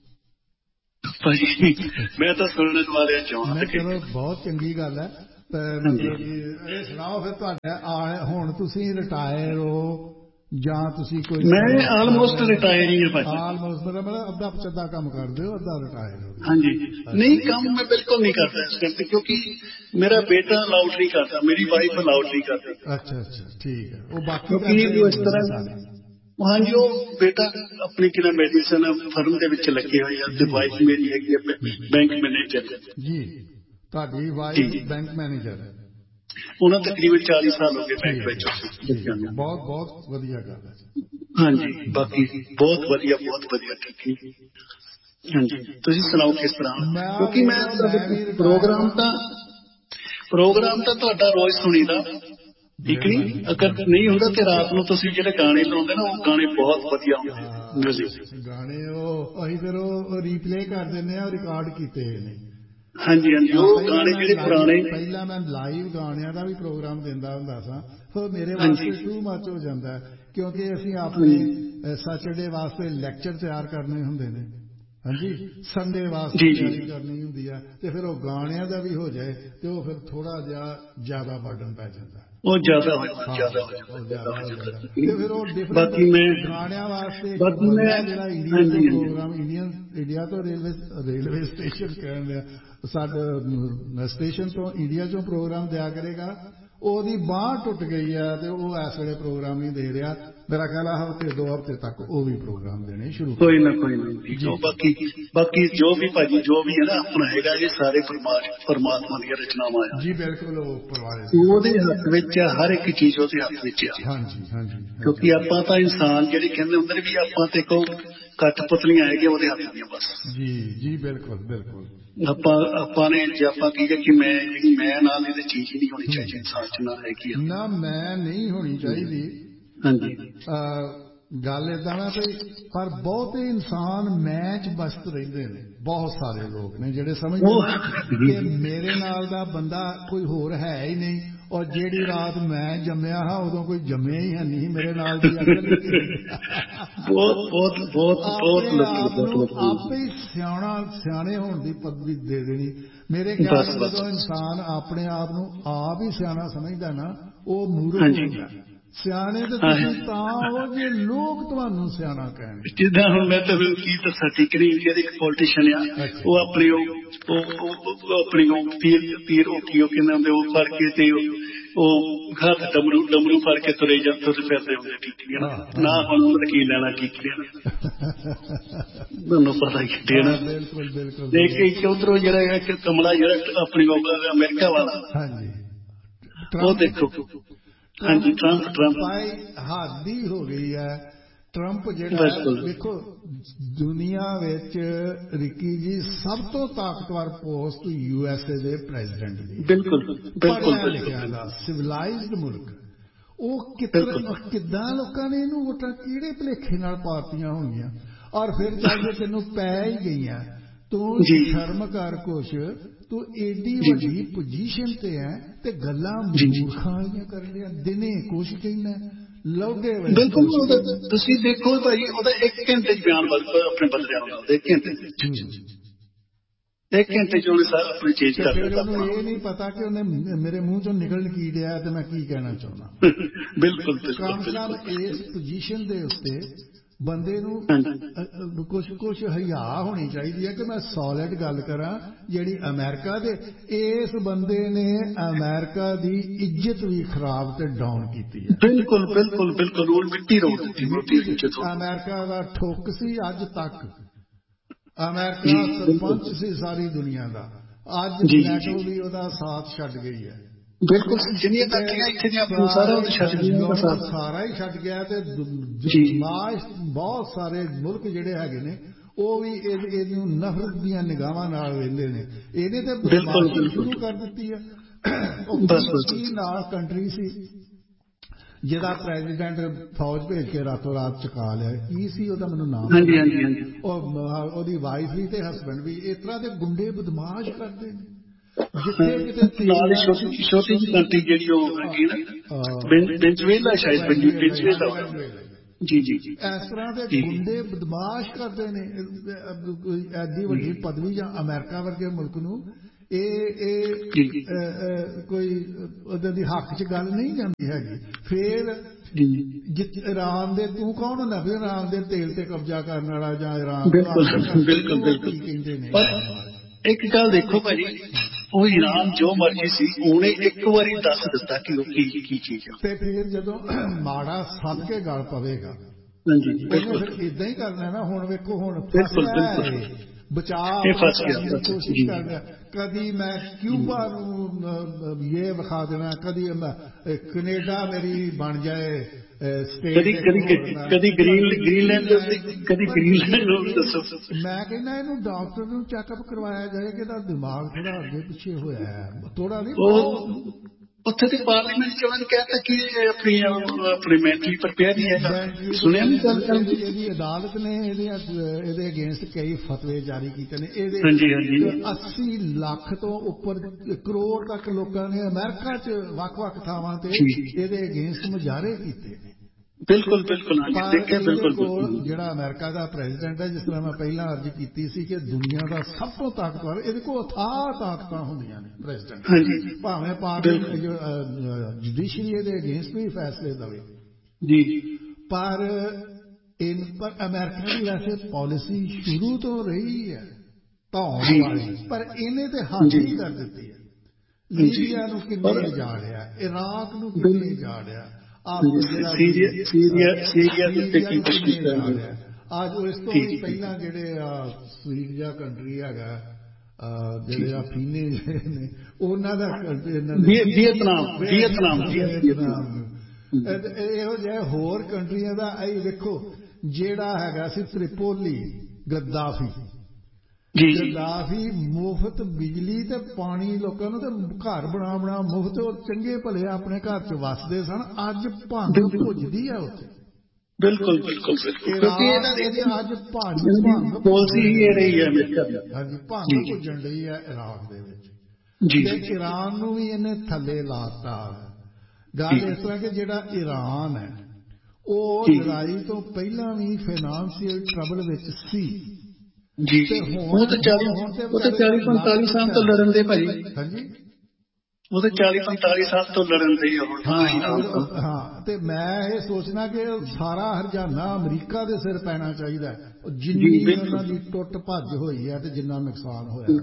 Speaker 3: ਭਾਜੀ ਮੈਂ ਤਾਂ ਸੁਣਨ ਵਾਲਿਆਂ ਚੋਂ।
Speaker 1: ਮੈਂ ਚਲੋ ਬਹੁਤ ਚੰਗੀ ਗੱਲ ਹੈ। ਤੇ ਮਤਲਬ ਕਿ ਇਹ ਸੁਣਾਓ ਫਿਰ, ਤੁਹਾਡਾ ਹੁਣ ਤੁਸੀਂ ਰਿਟਾਇਰ ਹੋ ਜਾਂ ਤੁਸੀਂ ਕੋਈ?
Speaker 3: ਮੈਂ ਆਲਮੋਸਟ ਰਿਟਾਇਰ ਹੀ ਹਾਂ ਭਾਜੀ।
Speaker 1: ਆਲਮੋਸਟ ਮਤਲਬ ਅੱਧਾ ਪਚੱਧਾ ਕੰਮ ਕਰਦੇ ਹੋ, ਅੱਧਾ ਰਿਟਾਇਰ ਹੋ?
Speaker 3: ਹਾਂਜੀ ਨਹੀਂ, ਕੰਮ ਮੈਂ ਬਿਲਕੁਲ ਨਹੀਂ ਕਰਦਾ ਇਸ ਟਾਈਮ ਤੇ, ਕਿਉਂਕਿ ਮੇਰਾ ਬੇਟਾ ਅਲਾਉਡ ਨਹੀਂ ਕਰਦਾ, ਮੇਰੀ ਵਾਈਫ ਅਲਾਉਡ ਨਹੀਂ ਕਰਦੀ।
Speaker 1: ਅੱਛਾ ਅੱਛਾ ਠੀਕ ਹੈ। ਉਹ ਬਾਕੀ
Speaker 3: ਕਿਉਂਕਿ ਇਸ ਤਰ੍ਹਾਂ ਹਾਂਜੀ, ਉਹ ਬੇਟਾ ਆਪਣੀ ਕਿਹੜਾ ਮੈਡੀਸਨ ਫਰਮ ਦੇ ਵਿੱਚ ਲੱਗੇ ਹੋਏ ਆ, ਤੇ ਵਾਈਫ ਮੇਰੀ ਹੈਗੀ ਹੈ ਬੈਂਕ ਮੈਨੇਜਰ।
Speaker 1: ਜੀ, ਤੁਹਾਡੀ ਵਾਈਫ ਬੈਂਕ ਮੈਨੇਜਰ ਹੈ?
Speaker 3: ਉਹਨਾਂ ਤਕਰੀਬਨ ਚਾਲੀ ਸਾਲ ਹੋ ਗਏ ਬੈਂਕ ਵਿੱਚ।
Speaker 1: ਬਹੁਤ ਬਹੁਤ ਵਧੀਆ ਗੱਲ ਹੈ।
Speaker 3: ਹਾਂਜੀ ਬਾਕੀ ਬਹੁਤ ਵਧੀਆ, ਬਹੁਤ ਵਧੀਆ, ਠੀਕ। ਹਾਂਜੀ ਤੁਸੀਂ ਸੁਣਾਓ ਕਿਸ ਤਰ੍ਹਾਂ? ਕਿਉਂਕਿ ਮੈਂ ਪ੍ਰੋਗਰਾਮ ਤਾਂ ਪ੍ਰੋਗਰਾਮ ਤਾਂ ਤੁਹਾਡਾ ਰੋਜ਼ ਸੁਣੀਦਾ, ਠੀਕ ਨੀ? ਅਗਰ ਨਹੀਂ ਹੁੰਦਾ ਤੇ ਰਾਤ ਨੂੰ ਤੁਸੀਂ ਜਿਹੜੇ ਗਾਣੇ ਲਾਉਂਦੇ ਨਾ, ਉਹ ਗਾਣੇ ਬਹੁਤ ਵਧੀਆ ਹੁੰਦੇ ਮਿਊਜ਼ਿਕ
Speaker 1: ਗਾਣੇ। ਉਹ ਅਸੀਂ ਫਿਰ ਉਹ ਰੀਪਲੇ ਕਰ ਦਿੰਦੇ ਆ, ਰਿਕਾਰਡ ਕੀਤੇ ਨੇ।
Speaker 3: ਹਾਂਜੀ ਹਾਂਜੀ, ਉਹ ਗਾਣੇ ਜਿਹੜੇ ਪੁਰਾਣੇ।
Speaker 1: ਪਹਿਲਾਂ ਮੈਂ ਲਾਈਵ ਗਾਣਿਆਂ ਦਾ ਵੀ ਪ੍ਰੋਗਰਾਮ ਦਿੰਦਾ ਹੁੰਦਾ ਸਾਂ, ਉਹ ਮੇਰੇ ਵਾਸਤੇ ਟੂ ਮੱਚ ਹੋ ਜਾਂਦਾ, ਕਿਉਂਕਿ ਅਸੀਂ ਆਪਣੇ ਸੈਟਰਡੇ ਵਾਸਤੇ ਲੈਕਚਰ ਤਿਆਰ ਕਰਨੇ ਹੁੰਦੇ ਨੇ। ਹਾਂਜੀ, ਸੰਡੇ ਵਾਸਤੇ ਤਿਆਰੀ ਕਰਨੀ ਹੁੰਦੀ ਆ, ਤੇ ਫਿਰ ਉਹ ਗਾਣਿਆਂ ਦਾ ਵੀ ਹੋ ਜਾਏ ਤੇ ਉਹ ਫਿਰ ਥੋੜਾ ਜਿਹਾ ਜ਼ਿਆਦਾ ਬਰਡਨ ਪੈ ਜਾਂਦਾ।
Speaker 3: ਉਹ ਜ਼ਿਆਦਾ ਹੋ ਜਾਂਦਾ,
Speaker 1: ਜ਼ਿਆਦਾ ਹੋ ਜਾਂਦਾ। ਤੇ ਫਿਰ ਉਹ ਡਿਫਰੈਂਟ ਗਾਣਿਆਂ ਵਾਸਤੇ ਜਿਹੜਾ ਇੰਡੀਆ ਤੋਂ ਪ੍ਰੋਗਰਾਮ, ਇੰਡੀਅਨ ਇੰਡੀਆ ਤੋਂ ਰੇਲਵੇ ਰੇਲਵੇ ਸਟੇਸ਼ਨ ਕਹਿਣ ਲਿਆ, ਸਾਡੇ ਸਟੇਸ਼ਨ ਤੋਂ ਇੰਡੀਆ ਚੋਂ ਪ੍ਰੋਗਰਾਮ ਦਿਆ ਕਰੇਗਾ। ਉਹਦੀ ਬਾਂਹ ਟੁੱਟ ਗਈ ਹੈ ਤੇ ਉਹ ਇਸ ਵੇਲੇ ਪ੍ਰੋਗਰਾਮ ਨਹੀਂ ਦੇ ਰਿਹਾ। ਮੇਰਾ ਖਿਆਲ ਹੈ ਹਫ਼ਤੇ ਦੋ ਹਫ਼ਤੇ ਤੱਕ ਉਹ ਵੀ ਪ੍ਰੋਗਰਾਮ ਦੇਣੇ ਸ਼ੁਰੂ।
Speaker 3: ਕੋਈ ਨਾ ਕੋਈ ਨਾ, ਬਾਕੀ ਬਾਕੀ ਜੋ ਵੀ ਭਾਜੀ ਜੋ ਵੀ ਹੈ ਨਾ ਆਪਣਾ ਹੈਗਾ, ਇਹ ਸਾਰੇ ਪਰਮਾਤਮਾ ਦੀਆਂ ਰਚਨਾਵਾਂ ਆ।
Speaker 1: ਜੀ ਬਿਲਕੁਲ, ਉਹ ਪਰਵਾਲੇ
Speaker 3: ਉਹਦੇ ਹੱਥ ਵਿੱਚ ਆ, ਹਰ ਇੱਕ ਚੀਜ਼ ਉਹਦੇ ਹੱਥ ਵਿੱਚ ਆ।
Speaker 1: ਹਾਂਜੀ ਹਾਂਜੀ,
Speaker 3: ਕਿਉਂਕਿ ਆਪਾਂ ਤਾਂ ਇਨਸਾਨ ਜਿਹੜੇ ਕਹਿੰਦੇ ਹੁੰਦੇ ਨੇ ਵੀ ਆਪਾਂ ਤੇ ਕੋ ਕੱਟ ਪੁਤਲੀਆਂ ਹੈਗੀਆਂ ਉਹਦੇ ਹੱਥ ਦੀਆਂ ਬਸ। ਜੀ
Speaker 1: ਜੀ ਬਿਲਕੁਲ ਬਿਲਕੁਲ।
Speaker 3: ਆਪਾਂ ਆਪਾਂ ਨੇ ਜੇ ਆਪਾਂ ਕਹੀਏ ਕਿ ਮੈਂ ਜਿਹੜੀ ਮੈਂ ਨਾਲ ਇਹਦੇ ਚੀਜ਼ ਨਹੀਂ ਹੋਣੀ ਚਾਹੀਦੀ ਇਨਸਾਨ ਚ, ਨਾ ਹੈਗੀ ਆ
Speaker 1: ਨਾ, ਮੈਂ ਨਹੀਂ ਹੋਣੀ ਚਾਹੀਦੀ।
Speaker 3: ਹਾਂਜੀ,
Speaker 1: ਗੱਲ ਏਦਾਂ ਨਾ ਭਈ, ਪਰ ਬਹੁਤੇ ਇਨਸਾਨ ਮੈਂ ਚ ਬਸਤ ਰਹਿੰਦੇ ਨੇ। ਬਹੁਤ ਸਾਰੇ ਲੋਕ ਨੇ ਜਿਹੜੇ ਸਮਝਦੇ ਕਿ ਮੇਰੇ ਨਾਲ ਦਾ ਬੰਦਾ ਕੋਈ ਹੋਰ ਹੈ ਹੀ ਨਹੀਂ, ਔਰ ਜਿਹੜੀ ਰਾਤ ਮੈਂ ਜੰਮਿਆ ਹਾਂ ਉਦੋਂ ਕੋਈ ਜੰਮਿਆ ਹੀ ਹੈ ਨਹੀਂ ਮੇਰੇ ਨਾਲ ਦੀ ਅਕਲ ਹੀ
Speaker 3: ਬਹੁਤ ਬਹੁਤ ਬਹੁਤ ਬਹੁਤ
Speaker 1: ਲੋਕ ਆਪੇ ਹੀ ਸਿਆਣਾ ਸਿਆਣੇ ਹੋਣ ਦੀ ਪਦਵੀ ਦੇ ਦੇਣੀ। ਮੇਰੇ ਖਿਆਲ ਜਦੋਂ ਇਨਸਾਨ ਆਪਣੇ ਆਪ ਨੂੰ ਆਪ ਹੀ ਸਿਆਣਾ ਸਮਝਦਾ ਨਾ, ਉਹ ਮੂਰਖ ਹੁੰਦਾ। ਸਿਆਣੇ ਤੇ ਤੁਸੀਂ ਤਾਂ ਹੋ ਜੇ ਲੋਕ ਤੁਹਾਨੂੰ ਸਿਆਣਾ ਕਹਿਣ।
Speaker 3: ਜਿੱਦਾਂ ਹੁਣ ਮੈਂ ਤੁਹਾਨੂੰ ਕੀ ਦੱਸਾਂ, ਠੀਕ ਨਹੀਂ, ਜਿਹੜੇ ਇੱਕ ਪੋਲੀਟੀਸ਼ੀਅਨ ਆ ਉਹ ਆਪਣੀ ਉਹ ਆਪਣੀ ਉਹ ਤੀਰ ਤੀਰ ਉਹ ਕੀ ਉਹ ਕਹਿੰਦੇ ਹੁੰਦੇ ਉਹ ਫੜ ਕੇ ਤੇ ਉਹ ਹੱਥ ਡਮਰੂ ਡਮਰੂ ਫੜ ਕੇ ਤੁਰੇ ਜਾਂ ਤੁਰ ਫਿਰਦੇ ਹੁੰਦੇ, ਠੀਕ ਹੈ ਨਾ। ਨਾ ਹੁਣ ਉਹਨਾਂ ਕੀ ਲੈਣਾ ਕੀ ਲੈਣਾ ਤੁਹਾਨੂੰ ਪਤਾ ਹੀ ਹੈ ਨਾ।
Speaker 1: ਬਿਲਕੁਲ ਬਿਲਕੁਲ।
Speaker 3: ਦੇਖ ਕੇ ਉਧਰੋਂ ਜਿਹੜਾ ਇੱਕ ਕਮਲਾ ਜਿਹੜਾ ਆਪਣੀ ਅਮਰੀਕਾ ਵਾਲਾ,
Speaker 1: ਹਾਂਜੀ
Speaker 3: ਉਹ ਦੇਖੋ, ਹਾਂਜੀ ਟਰੰਪ ਟਰੰਪ
Speaker 1: ਹੱਦ ਹੀ ਹੋ ਗਈ ਹੈ। ਟਰੰਪ ਜਿਹੜਾ ਵੇਖੋ ਦੁਨੀਆ ਵਿੱਚ ਰਿੱਕੀ ਜੀ ਸਭ ਤੋਂ ਤਾਕਤਵਰ ਪੋਸਟ ਯੂ ਐਸ ਏ ਦੇ ਪ੍ਰੈਜ਼ੀਡੈਂਟ ਦੀ,
Speaker 3: ਬਿਲਕੁਲ
Speaker 1: ਪੜ੍ਹਿਆ ਲਿਖਿਆ ਦਾ ਸਿਵਲਾਈਜ਼ਡ ਮੁਲਕ। ਉਹ ਕਿੱਦਾਂ ਲੋਕਾਂ ਨੇ ਇਹਨੂੰ ਵੋਟਾਂ ਕਿਹੜੇ ਭੁਲੇਖੇ ਨਾਲ ਪਾਤੀਆਂ ਹੋਣਗੀਆਂ। ਔਰ ਫਿਰ ਚੱਲ ਜੇ ਤੈਨੂੰ ਪੈ ਹੀ ਗਈਆਂ, ਤੂੰ ਸ਼ਰਮ ਕਰ ਕੁਛ, ਤੂੰ ਏਡੀ ਵੱਡੀ ਪੋਜੀਸ਼ਨ ਤੇ ਹੈ ਤੇ ਗੱਲਾਂ ਮੂਰਖਾਂ ਵਾਲੀਆਂ ਕਰ ਲਿਆ। ਦਿਨੇ ਕੁਛ ਕਹਿਣਾ ਲੌਡੇ।
Speaker 3: ਬਿਲਕੁਲ ਤੁਸੀਂ ਦੇਖੋ ਭਾਈ, ਉਹਦਾ ਇੱਕ ਘੰਟੇ ਚ ਬਿਆਨ ਆਪਣੇ ਬਦਲਿਆ ਹੁੰਦਾ, ਇੱਕ ਘੰਟੇ ਇੱਕ ਘੰਟੇ ਚ ਉਹਨੇ ਸਾਰਾ ਆਪਣੀ ਚੇਂਜ ਕਰ ਦਿੱਤਾ।
Speaker 1: ਉਹਨੂੰ ਇਹ ਨਹੀਂ ਪਤਾ ਕਿ ਉਹਨੇ ਮੇਰੇ ਮੂੰਹ ਚੋਂ ਨਿਕਲ ਕੀ ਰਿਹਾ ਤੇ ਮੈਂ ਕੀ ਕਹਿਣਾ ਚਾਹੁੰਦਾ।
Speaker 3: ਬਿਲਕੁਲ
Speaker 1: ਕਮ ਸੇ ਕਮ ਇਸ ਪੋਜੀਸ਼ਨ ਦੇ ਉੱਤੇ ਬੰਦੇ ਨੂੰ ਕੁਛ ਕੁਛ ਹਿਆ ਹੋਣੀ ਚਾਹੀਦੀ ਹੈ ਕਿ ਮੈਂ ਸੋਲਿਡ ਗੱਲ ਕਰਾਂ। ਜਿਹੜੀ ਅਮਰੀਕਾ ਦੇ ਇਸ ਬੰਦੇ ਨੇ ਅਮਰੀਕਾ ਦੀ ਇੱਜ਼ਤ ਵੀ ਖਰਾਬ ਤੇ ਡਾਊਨ ਕੀਤੀ ਹੈ।
Speaker 3: ਬਿਲਕੁਲ ਬਿਲਕੁਲ ਬਿਲਕੁਲ। ਉਹ ਮਿੱਟੀ ਰੋਕ ਦਿੱਤੀ।
Speaker 1: ਅਮਰੀਕਾ ਦਾ ਠੁੱਕ ਸੀ ਅੱਜ ਤੱਕ, ਅਮਰੀਕਾ ਸਰਪੰਚ ਸੀ ਸਾਰੀ ਦੁਨੀਆ ਦਾ, ਅੱਜ ਨੈਟੋ ਵੀ ਉਹਦਾ ਸਾਥ ਛੱਡ ਗਈ ਹੈ।
Speaker 3: ਬਿਲਕੁਲ ਜਿੰਨੀਆਂ ਕੰਟਰੀਆਂ ਇੱਥੇ ਦੀਆਂ ਸਾਰਾ ਛੱਡ ਗਈਆਂ,
Speaker 1: ਸਾਰਾ ਹੀ ਛੱਡ ਗਿਆ। ਤੇ ਬਹੁਤ ਸਾਰੇ ਮੁਲਕ ਜਿਹੜੇ ਹੈਗੇ ਨੇ ਉਹ ਵੀ ਇਹਨੂੰ ਨਫ਼ਰਤ ਦੀਆਂ ਨਿਗਾਹਾਂ ਨਾਲ ਵੇਖਦੇ ਨੇ। ਇਹਨੇ ਤੇ ਬਦਮਾਸ਼ੀ ਸ਼ੁਰੂ ਕਰ ਦਿੱਤੀ ਹੈ। ਕੀ ਨਾਲ ਕੰਟਰੀ ਸੀ ਜਿਹਦਾ ਪ੍ਰੈਜ਼ੀਡੈਂਟ ਫੌਜ ਭੇਜ ਕੇ ਰਾਤੋਂ ਰਾਤ ਚੁਕਾ ਲਿਆ, ਕੀ ਸੀ ਉਹਦਾ ਮੈਨੂੰ ਨਾਮ?
Speaker 3: ਹਾਂਜੀ ਹਾਂਜੀ ਹਾਂਜੀ।
Speaker 1: ਉਹਦੀ ਵਾਈਫ ਵੀ ਤੇ ਹਸਬੈਂਡ ਵੀ ਇਸ ਤਰ੍ਹਾਂ ਦੇ ਗੁੰਡੇ ਬਦਮਾਸ਼ ਕਰਦੇ ਨੇ। ਜਿੱਥੇ ਕਿਤੇ
Speaker 3: ਛੋਟੀ ਛੋਟੀ ਜਿਹੀ ਕੰਟਰੀ ਜਿਹੜੀ ਉਹ ਹੈਗੀ ਨਾ ਵੈਨਜ਼ੂਏਲਾ, ਸ਼ਾਇਦ ਵੈਨਜ਼ੂਏਲਾ। ਜੀ ਜੀ ਜੀ।
Speaker 1: ਇਸ ਤਰ੍ਹਾਂ ਦੇ ਗੁੰਡੇ ਬਦਮਾਸ਼ ਕਰਦੇ ਨੇ। ਐਡੀ ਵੱਡੀ ਪਦਵੀ ਜਾਂ ਅਮਰੀਕਾ ਵਰਗੇ ਮੁਲਕ ਨੂੰ ਇਹ ਇਹ ਕੋਈ ਉਹਦੇ ਦੀ ਹੱਕ ਚ ਗੱਲ ਨਹੀਂ ਜਾਂਦੀ ਹੈਗੀ। ਫਿਰ ਇਰਾਨ ਦੇ ਤੂੰ ਕੌਣ ਹੁੰਦਾ ਵੀ ਇਰਾਨ ਦੇ ਤੇਲ ਤੇ ਕਬਜ਼ਾ ਕਰਨ ਵਾਲਾ ਜਾਂ ਇਰਾਨ
Speaker 3: ਬਿਲਕੁਲ ਬਿਲਕੁਲ
Speaker 1: ਕਹਿੰਦੇ ਨੇ।
Speaker 3: ਇੱਕ ਗੱਲ ਦੇਖੋ ਭਾਜੀ, ਉਹ ਇਰਾਨ ਜੋ ਮਰਜ਼ੀ ਸੀ ਉਹਨੇ ਇੱਕ ਵਾਰੀ ਦੱਸ ਦਿੱਤਾ ਕਿ ਉਹ ਕੀ ਕੀ ਚੀਜ਼ ਆ।
Speaker 1: ਤੇ ਫਿਰ ਜਦੋਂ ਮਾੜਾ ਸੱਦ ਕੇ ਗੱਲ ਪਵੇਗਾ ਉਹਨੇ ਫਿਰ ਏਦਾਂ ਹੀ ਕਰਨਾ ਨਾ। ਹੁਣ ਵੇਖੋ ਹੁਣ ਬਚਾਅ ਕਰਨ ਦੀ ਕੋਸ਼ਿਸ਼ ਕਰ ਰਿਹਾ। ਕਦੀ ਮੈਂ ਕਿਊਬਾ ਨੂੰ ਇਹ ਵਿਖਾ ਦੇਣਾ, ਕਦੀ ਕੈਨੇਡਾ ਮੇਰੀ ਬਣ ਜਾਏ ਸਟੇਟ,
Speaker 3: ਕਦੀ ਗ੍ਰੀਨਲੈਂਡ, ਕਦੀ ਗ੍ਰੀਨਲੈਂਡ ਦੱਸੋ।
Speaker 1: ਮੈਂ ਕਹਿੰਦਾ ਇਹਨੂੰ ਡਾਕਟਰ ਨੂੰ ਚੈੱਕਅਪ ਕਰਵਾਇਆ ਜਾਏ ਕਿ ਇਹਦਾ ਦਿਮਾਗ ਥੋੜਾ ਅੱਗੇ ਪਿੱਛੇ ਹੋਇਆ ਹੈ, ਥੋੜਾ ਨਹੀਂ।
Speaker 3: ਉੱਥੇ ਤੇ ਪਾਰਲੀਮੈਂਟ ਚ ਉਹਨਾਂ ਨੇ ਕਹਿਤਾ ਕਿ ਆਪਣੀ ਆਪਣੀ ਮੈਂਟਲੀ ਪ੍ਰਪੇਅਰ ਨਹੀਂ ਹੈਗਾ। ਸੁਣਿਆ ਨਹੀਂ ਗੱਲ?
Speaker 1: ਇਹਦੀ ਅਦਾਲਤ ਨੇ ਇਹਦੇ ਇਹਦੇ ਅਗੇਂਸਟ ਕਈ ਫਤਵੇ ਜਾਰੀ ਕੀਤੇ ਨੇ।
Speaker 3: ਇਹਦੇ
Speaker 1: ਅੱਸੀ ਲੱਖ ਤੋਂ ਉੱਪਰ ਕਰੋੜ ਤੱਕ ਲੋਕਾਂ ਨੇ ਅਮਰੀਕਾ ਚ ਵੱਖ ਵੱਖ ਥਾਵਾਂ ਤੇ ਇਹਦੇ ਅਗੇਂਸਟ ਮੁਜ਼ਾਹਰੇ ਕੀਤੇ ਨੇ।
Speaker 3: ਬਿਲਕੁਲ ਬਿਲਕੁਲ।
Speaker 1: ਕੋਲ ਜਿਹੜਾ ਅਮਰੀਕਾ ਦਾ ਪ੍ਰੈਜ਼ੀਡੈਂਟ ਹੈ, ਜਿਸ ਤਰ੍ਹਾਂ ਮੈਂ ਪਹਿਲਾਂ ਅਰਜ਼ ਕੀਤੀ ਸੀ ਕਿ ਦੁਨੀਆ ਦਾ ਸਭ ਤੋਂ ਤਾਕਤਵਰ, ਇਹਦੇ ਕੋਲ ਅਥਾਹ ਤਾਕਤਾਂ ਹੁੰਦੀਆਂ ਨੇ ਪ੍ਰੈਜ਼ੀਡੈਂਟ। ਭਾਵੇਂ ਪਾਰਲੀਮੈਂਟ ਜੁਡੀਸ਼ਰੀ ਇਹਦੇ ਅਗੇਂਸਟ ਵੀ ਫੈਸਲੇ ਦੇਵੇ
Speaker 3: ਜੀ,
Speaker 1: ਪਰ ਅਮਰੀਕਾ ਦੀ ਵੈਸੇ ਪਾਲਿਸੀ ਸ਼ੁਰੂ ਤੋਂ ਰਹੀ ਹੈ ਧੌਣ ਵਾਲੀ, ਪਰ ਇਹਨੇ ਤੇ ਹੱਦ ਹੀ ਕਰ ਦਿੱਤੀ ਹੈ। ਲੀਬੀਆ ਨੂੰ ਕਿੰਨੇ ਜਾੜਿਆ, ਇਰਾਕ ਨੂੰ ਕਿੰਨੇ ਜਾੜਿਆ, ਅੱਜ ਇਸ ਤੋਂ ਵੀ ਪਹਿਲਾਂ ਜਿਹੜੇ ਸਵੀਟ ਜਿਹਾ ਕੰਟਰੀ ਹੈਗਾ, ਜਿਹੜੇ ਆ ਫੀਨੇ ਜਿਹੜੇ ਨੇ ਉਹਨਾਂ ਦਾ
Speaker 3: ਵੀਅਤਨਾਮ ਵੀਅਤਨਾਮ
Speaker 1: ਇਹੋ ਜਿਹੇ ਹੋਰ ਕੰਟਰੀਆਂ ਦਾ। ਇਹ ਵੇਖੋ ਜਿਹੜਾ ਹੈਗਾ ਸੀ ਤ੍ਰਿਪੋਲੀ, ਗੱਦਾਫੀ ਗੱਦਾਫੀ ਮੁਫਤ ਬਿਜਲੀ ਤੇ ਪਾਣੀ ਲੋਕਾਂ ਨੂੰ ਤੇ ਘਰ ਬਣਾ ਬਣਾ ਮੁਫਤ, ਚੰਗੇ ਭਲੇ ਆਪਣੇ ਘਰ ਚ ਵੱਸਦੇ ਸਨ। ਅੱਜ ਭੰਗ ਭੁੱਜਦੀ ਆ ਉੱਥੇ।
Speaker 3: ਬਿਲਕੁਲ ਬਿਲਕੁਲ।
Speaker 1: ਅੱਜ ਭੰਗ ਭੰਗ
Speaker 3: ਪਾਲਿਸੀ ਹੀ ਰਹੀ ਹੈ ਅਮਰੀਕਾ ਦੀ।
Speaker 1: ਹਾਂਜੀ, ਭੰਗ ਭੁੱਜਣ ਰਹੀ ਹੈ ਇਰਾਕ ਦੇ ਵਿੱਚ। ਤੇ ਈਰਾਨ ਨੂੰ ਵੀ ਇਹਨੇ ਥੱਲੇ ਲਾਤਾ। ਗੱਲ ਇਸ ਤਰ੍ਹਾਂ ਕਿ ਜਿਹੜਾ ਈਰਾਨ ਹੈ ਉਹ ਲੜਾਈ ਤੋਂ ਪਹਿਲਾਂ ਵੀ ਫਾਈਨਾਂਸ਼ੀਅਲ ਟਰਬਲ ਵਿੱਚ ਸੀ
Speaker 3: ਜੀ। ਉਹ ਤਾਂ ਚਾਲੀ ਉਹ ਤਾਂ ਚਾਲੀ ਪੰਤਾਲੀ ਸਾਲ ਤੋਂ ਲੜਨ ਦੇ ਭਾਜੀ।
Speaker 1: ਹਾਂਜੀ,
Speaker 3: ਉਹਦੇ ਚਾਲੀ ਪੰਤਾਲੀ ਸਾਲ ਤੋਂ ਲੜਨ ਦੇ ਹੁਣ।
Speaker 1: ਹਾਂ, ਤੇ ਮੈਂ ਇਹ ਸੋਚਣਾ ਕਿ ਸਾਰਾ ਹਰਜਾਨਾ ਅਮਰੀਕਾ ਦੇ ਸਿਰ ਪੈਣਾ ਚਾਹੀਦਾ, ਜਿੰਨੀ ਉਹਨਾਂ ਦੀ ਟੁੱਟ ਭੱਜ ਹੋਈ ਹੈ ਤੇ ਜਿੰਨਾ ਨੁਕਸਾਨ ਹੋਇਆ।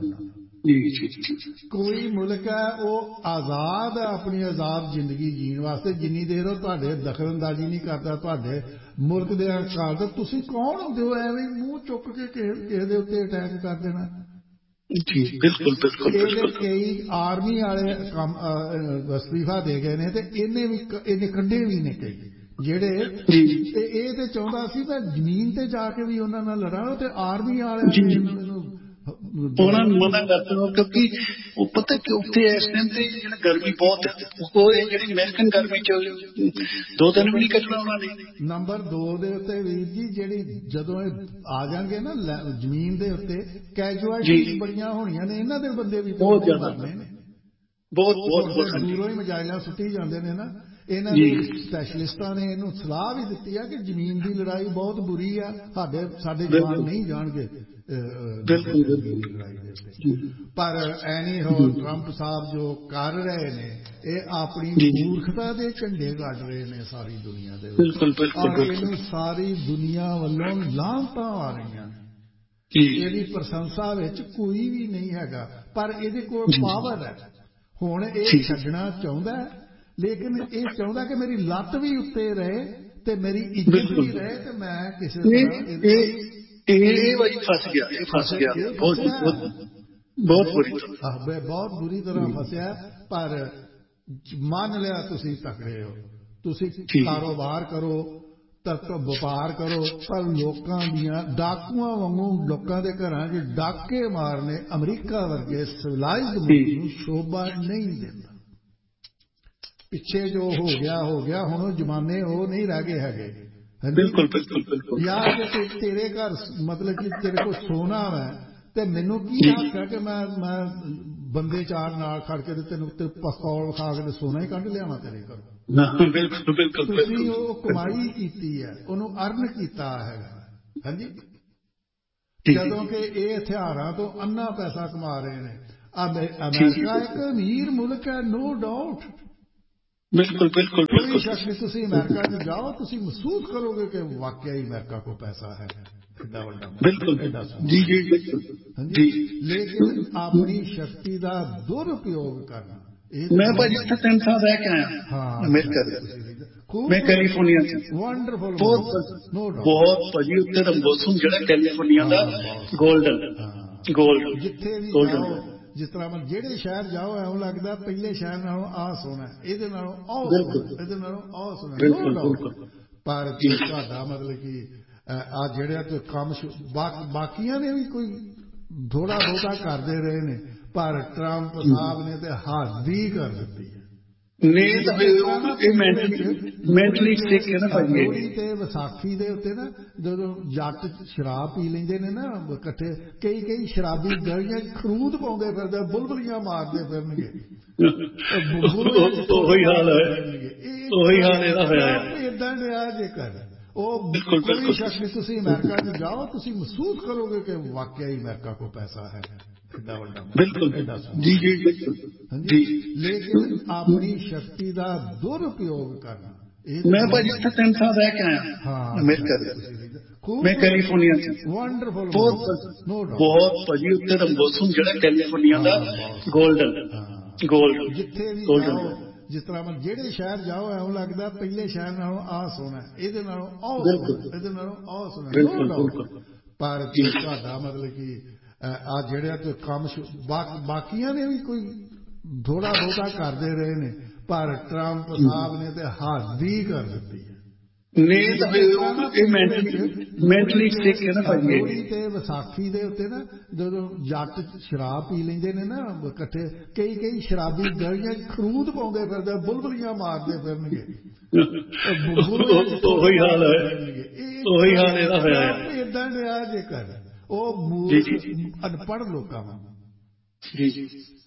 Speaker 1: ਕੋਈ ਮੁਲਕ ਹੈ ਉਹ ਆਜ਼ਾਦ ਹੈ ਆਪਣੀ ਆਜ਼ਾਦ ਜ਼ਿੰਦਗੀ ਜੀਣ ਵਾਸਤੇ, ਜਿੰਨੀ ਦੇਰ ਉਹ ਤੁਹਾਡੇ ਦਖਲਅੰਦਾਜ਼ੀ ਨਹੀਂ ਕਰਦਾ ਤੁਹਾਡੇ ਮੁਲਕ ਦੇ ਅਕਾਲ ਤੇ ਤੁਸੀਂ ਕੌਣ ਹੁੰਦੇ ਹੋ ਐਵੇਂ ਮੂੰਹ ਚੁੱਕ ਕੇ ਕਿਸੇ ਦੇ ਉੱਤੇ ਅਟੈਕ ਕਰ ਦੇਣਾ।
Speaker 3: ਬਿਲਕੁਲ ਬਿਲਕੁਲ।
Speaker 1: ਇਹਦੇ ਕਈ ਆਰਮੀ ਵਾਲੇ ਕੰਮ ਅਸਤੀਫਾ ਦੇ ਗਏ ਨੇ ਤੇ ਇਹਨੇ ਵੀ ਇਹਨੇ ਕੱਢੇ ਵੀ ਨੇ ਕਈ ਜਿਹੜੇ, ਤੇ ਇਹ ਤੇ ਚਾਹੁੰਦਾ ਸੀ ਮੈਂ ਜ਼ਮੀਨ ਤੇ ਜਾ ਕੇ ਵੀ ਉਹਨਾਂ ਨਾਲ ਲੜਾਂ, ਤੇ ਆਰਮੀ ਵਾਲਿਆਂ ਨੇ ਇਹਨੂੰ
Speaker 3: ਉਹਨਾਂ ਨੂੰ ਮਨਾ ਕਰਦਾ, ਕਿਉਂਕਿ ਉਹ ਪਤਾ ਕਿ ਉੱਥੇ ਇਸ ਟਾਈਮ ਤੇ ਜਿਹੜਾ ਗਰਮੀ ਬਹੁਤ ਹੈ, ਉਹ ਜਿਹੜੀ ਅਮਰੀਕਨ ਗਰਮੀ ਚ ਦੋ ਦਿਨ ਵੀ ਨਹੀਂ ਕੱਢਣਾ ਉਹਨਾਂ ਨੇ।
Speaker 1: ਨੰਬਰ ਦੋ ਦੇ ਉੱਤੇ ਵੀਰ ਜੀ ਜਿਹੜੀ ਜਦੋਂ ਇਹ ਆ ਜਾਣਗੇ ਨਾ ਜ਼ਮੀਨ ਦੇ ਉੱਤੇ ਕੈਜੁਅਲਟੀਜ਼ ਬੜੀਆਂ ਹੋਣੀਆਂ ਨੇ, ਇਹਨਾਂ ਦੇ ਬੰਦੇ ਵੀ ਬਹੁਤ ਜ਼ਿਆਦਾ ਨੇ, ਬਹੁਤ ਬਹੁਤ ਦੂਰੋਂ ਹੀ ਮਜਾਇਲਾਂ ਸੁੱਟੀ ਜਾਂਦੇ ਨੇ ਨਾ। ਇਹਨਾਂ ਦੇ ਸਪੈਸ਼ਲਿਸਟਾਂ ਨੇ ਇਹਨੂੰ ਸਲਾਹ ਵੀ ਦਿੱਤੀ ਆ ਕਿ ਜ਼ਮੀਨ ਦੀ ਲੜਾਈ ਬਹੁਤ ਬੁਰੀ ਆ, ਸਾਡੇ ਸਾਡੇ ਜਵਾਨ ਨਹੀਂ ਜਾਣਗੇ ਲੜਾਈ ਦੇ ਉੱਤੇ। ਪਰ ਐਨੀ ਹੋ ਟਰੰਪ ਸਾਹਿਬ ਜੋ ਕਰ ਰਹੇ ਨੇ ਇਹ ਆਪਣੀ ਮੂਰਖਤਾ ਦੇ ਝੰਡੇ ਕੱਢ ਰਹੇ ਨੇ ਸਾਰੀ ਦੁਨੀਆ ਦੇ ਵਿੱਚ, ਔਰ ਇਹਨੂੰ ਸਾਰੀ ਦੁਨੀਆ ਵੱਲੋਂ ਲਾਹਨਤਾਂ ਆ ਰਹੀਆਂ ਨੇ। ਇਹਦੀ ਪ੍ਰਸ਼ੰਸਾ ਵਿੱਚ ਕੋਈ ਵੀ ਨਹੀਂ ਹੈਗਾ, ਪਰ ਇਹਦੇ ਕੋਲ ਪਾਵਰ ਹੈ। ਹੁਣ ਇਹ ਛੱਡਣਾ ਚਾਹੁੰਦਾ, ਲੇਕਿਨ ਇਹ ਚਾਹੁੰਦਾ ਕਿ ਮੇਰੀ ਲੱਤ ਵੀ ਉੱਤੇ ਰਹੇ ਤੇ ਮੇਰੀ ਇੱਜ਼ਤ ਵੀ ਰਹੇ, ਤੇ ਮੈਂ ਕਿਸੇ ਤਰ੍ਹਾਂ
Speaker 3: ਇਹ ਵਾਰੀ ਫਸ ਗਿਆ, ਇਹ ਫਸ ਗਿਆ ਬਹੁਤ ਬਹੁਤ ਬੁਰੀ ਤਰ੍ਹਾਂ,
Speaker 1: ਬਹੁਤ ਬੁਰੀ ਤਰ੍ਹਾਂ ਫਸਿਆ। ਪਰ ਮੰਨ ਲਿਆ ਤੁਸੀਂ ਤਕੜੇ ਹੋ, ਤੁਸੀਂ ਕਾਰੋਬਾਰ ਕਰੋ, ਵਪਾਰ ਕਰੋ, ਪਰ ਲੋਕਾਂ ਦੀਆਂ ਡਾਕੂਆਂ ਵਾਂਗੂ ਲੋਕਾਂ ਦੇ ਘਰਾਂ 'ਚ ਡਾਕੇ ਮਾਰਨੇ ਅਮਰੀਕਾ ਵਰਗੇ ਸਿਵਲਾਈਜ਼ਡ ਮੁਲਕ ਨੂੰ ਸ਼ੋਭਾ ਨਹੀਂ ਦਿੰਦਾ। ਪਿੱਛੇ ਜੋ ਹੋ ਗਿਆ ਹੋ ਗਿਆ, ਹੁਣ ਉਹ ਜ਼ਮਾਨੇ ਉਹ ਨਹੀਂ ਰਹਿ ਗਏ ਹੈਗੇ।
Speaker 3: ਬਿਲਕੁਲ ਬਿਲਕੁਲ ਬਿਲਕੁਲ।
Speaker 1: ਯਾਰ ਜੇ ਤੇਰੇ ਘਰ ਮਤਲਬ ਕਿ ਤੇਰੇ ਕੋਲ ਸੋਨਾ ਹੈ ਤੇ ਮੈਨੂੰ ਕੀ ਹੱਕ ਹੈ ਕਿ ਮੈਂ ਮੈਂ ਬੰਦੇ ਚਾਰ ਨਾਲ ਖੜ ਕੇ ਤੇ ਤੈਨੂੰ ਪਿਸਤੌਲ ਵਿਖਾ ਕੇ ਤੇ ਸੋਨਾ ਹੀ ਕੱਢ ਲਿਆਵਾਂ ਤੇਰੇ ਘਰੋਂ।
Speaker 3: ਬਿਲਕੁਲ ਬਿਲਕੁਲ।
Speaker 1: ਤੁਸੀਂ ਉਹ ਕਮਾਈ ਕੀਤੀ ਹੈ, ਉਹਨੂੰ ਅਰਨ ਕੀਤਾ ਹੈਗਾ। ਹਾਂਜੀ, ਜਦੋਂ ਕਿ ਇਹ ਹਥਿਆਰਾਂ ਤੋਂ ਅੰਨਾ ਪੈਸਾ ਕਮਾ ਰਹੇ ਨੇ। ਅਮਰੀਕਾ ਇੱਕ ਅਮੀਰ ਮੁਲਕ ਹੈ, ਨੋ ਡਾਊਟ।
Speaker 3: ਬਿਲਕੁਲ ਬਿਲकुल
Speaker 1: ਕੋਈ ਸ਼ੱਕ ਨਹੀਂ, ਤੁਸੀਂ ਅਮਰੀਕਾ 'ਚ ਜਾਓ, ਤੁਸੀਂ ਮਹਿਸੂਸ ਕਰੋਗੇ ਕਿ ਵਾਕਿਆ ਹੀ ਅਮਰੀਕਾ ਕੋਲ ਪੈਸਾ ਹੈ, ਐਡਾ ਵੱਡਾ।
Speaker 3: ਬਿਲਕੁਲ ਜੀ ਜੀ ਜੀ।
Speaker 1: ਲੇਕਿਨ ਆਪਣੀ ਸ਼ਕਤੀ ਦਾ ਦੁਰਉਪਯੋਗ ਕਰਨਾ।
Speaker 3: ਮੈਂ ਭਾਜੀ ਇੱਥੇ ਤਿੰਨ ਸਾਲ ਰਹਿ ਕੇ ਆਇਆ ਹਾਂ ਅਮਰੀਕਾ ਦੇ, ਮੈਂ ਕੈਲੀਫੋਰਨੀਆ ਚ।
Speaker 1: ਵੰਡਰਫੁਲ,
Speaker 3: ਬਹੁਤ ਬਹੁਤ ਭਾਜੀ ਉੱਥੇ ਦਾ ਮੌਸਮ ਜਿਹੜਾ ਕੈਲੀਫੋਰਨੀਆ ਦਾ ਗੋਲਡਨ ਗੋਲਡ,
Speaker 1: ਜਿੱਥੇ ਵੀ ਜਾਓ, ਜਿਸ ਤਰ੍ਹਾਂ ਜਿਹੜੇ ਸ਼ਹਿਰ ਜਾਓ ਐਵੇਂ ਲੱਗਦਾ ਪਹਿਲੇ ਸ਼ਹਿਰ ਨਾਲੋਂ ਆਹ ਸੋਹਣਾ, ਇਹਦੇ ਨਾਲੋਂ ਆਹ ਸੋਹਣਾ, ਇਹਦੇ ਨਾਲੋਂ ਆਹ ਸੋਹਣਾ। ਪਰ ਤੁਹਾਡਾ ਮਤਲਬ ਕਿ ਆ ਜਿਹੜੇ ਕੰਮ ਬਾਕੀਆਂ ਨੇ ਵੀ ਕੋਈ ਥੋੜਾ ਬਹੁਤਾ ਕਰਦੇ ਰਹੇ ਨੇ, ਪਰ ਟਰੰਪ ਸਾਹਿਬ ਨੇ ਤੇ ਹੱਦ ਹੀ ਕਰ ਦਿੱਤੀ ਹੈ। ਲੋਹੜੀ ਤੇ ਵਿਸਾਖੀ ਦੇ ਉੱਤੇ ਨਾ ਜਦੋਂ ਜੱਟ ਸ਼ਰਾਬ ਪੀ ਲੈਂਦੇ ਨੇ ਨਾ ਇਕੱਠੇ, ਕਈ ਕਈ ਸ਼ਰਾਬੀ ਗਲੀਆਂ ਖਰੂਦ ਪਾਉਂਦੇ ਫਿਰਦੇ, ਬੁਲਬੁਲੀਆਂ ਮਾਰਦੇ ਫਿਰਨਗੇ।
Speaker 3: ਉਹੀ ਹਾਲ ਹੈ, ਉਹੀ ਹਾਲ ਇਹਦਾ ਹੋਇਆ
Speaker 1: ਏਦਾਂ ਰਿਹਾ ਜੇ ਕਰ। ਉਹ ਕੋਈ ਸ਼ੱਕ ਨਹੀਂ, ਤੁਸੀਂ ਅਮਰੀਕਾ 'ਚ ਜਾਓ, ਤੁਸੀਂ ਮਹਿਸੂਸ ਕਰੋਗੇ ਕਿ ਵਾਕਿਆ ਹੀ ਅਮਰੀਕਾ ਕੋਲ ਪੈਸਾ ਹੈ, ਐਡਾ ਵੱਡਾ।
Speaker 3: ਬਿਲਕੁਲ ਜੀ ਜੀ ਜੀ।
Speaker 1: ਲੇਕਿਨ ਆਪਣੀ ਸ਼ਕਤੀ ਦਾ ਦੁਰਉਪਯੋਗ ਕਰਨਾ।
Speaker 3: ਮੈਂ ਭਾਜੀ ਇੱਥੇ ਤਿੰਨ ਸਾਲ ਰਹਿ ਕੇ ਆਇਆ ਹਾਂ ਅਮਰੀਕਾ ਦੇ, ਮੈਂ ਕੈਲੀਫੋਰਨੀਆ ਚ।
Speaker 1: ਵੰਡਰਫੁਲ,
Speaker 3: ਬਹੁਤ ਭਾਜੀ ਉੱਥੇ ਦਾ ਮੌਸਮ ਜਿਹੜਾ ਕੈਲੀਫੋਰਨੀਆ ਦਾ ਗੋਲਡਨ ਗੋਲਡ,
Speaker 1: ਜਿੱਥੇ ਵੀ ਜਾਓ, ਜਿਸ ਤਰ੍ਹਾਂ ਜਿਹੜੇ ਸ਼ਹਿਰ ਜਾਓ ਐਵੇਂ ਲੱਗਦਾ ਪਹਿਲੇ ਸ਼ਹਿਰ ਨਾਲੋਂ ਆਹ ਸੋਹਣਾ, ਇਹਦੇ ਨਾਲੋਂ ਆਹ ਸੋਹਣਾ, ਇਹਦੇ ਨਾਲੋਂ ਆਹ ਸੋਹਣਾ। ਪਰ ਤੁਹਾਡਾ ਮਤਲਬ ਕਿ ਆ ਜਿਹੜੇ ਕੰਮ ਬਾਕੀਆਂ ਨੇ ਵੀ ਕੋਈ ਥੋੜਾ ਬਹੁਤਾ ਕਰਦੇ ਰਹੇ ਨੇ, ਪਰ ਟਰੰਪ ਸਾਹਿਬ ਨੇ ਤੇ ਹੱਦ ਹੀ ਕਰ ਦਿੱਤੀ ਹੈ। ਲੋਹੜੀ ਤੇ ਵਿਸਾਖੀ ਦੇ ਉੱਤੇ ਨਾ ਜਦੋਂ ਜੱਟ ਸ਼ਰਾਬ ਪੀ ਲੈਂਦੇ ਨੇ ਨਾ ਇਕੱਠੇ, ਕਈ ਕਈ ਸ਼ਰਾਬੀ ਗਲੀਆਂ ਖਰੂਦ ਪਾਉਂਦੇ ਫਿਰਦੇ, ਬੁਲਬੁਲੀਆਂ ਮਾਰਦੇ ਫਿਰਨਗੇ।
Speaker 3: ਉਹੀ ਹਾਲ ਹੈ, ਉਹੀ ਹਾਲ ਇਹਦਾ ਹੋਇਆ
Speaker 1: ਏਦਾਂ ਰਿਹਾ ਜੇ ਕਰ। ਉਹ ਮੂਰਖ ਅਨਪੜ੍ਹ ਲੋਕਾਂ ਵਾਂਗ।